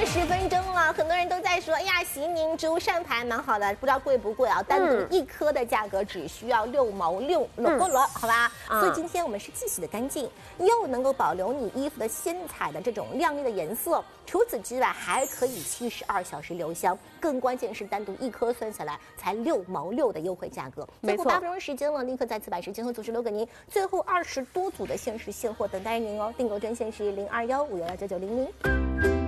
10分钟了，很多人都在说，哎呀，席宁珠上盘蛮好的，不知道贵不贵啊？单独一颗的价格只需要6毛6够了，好吧？所以今天我们是既洗得干净，又能够保留你衣服的鲜彩的这种亮丽的颜色，除此之外还可以72小时留香，更关键是单独一颗算下来才6毛6的优惠价格。最后8分钟时间了，立刻再次把时间和组织留给您，最后20多组的限时现货等待您哦，订购专线是0215619900。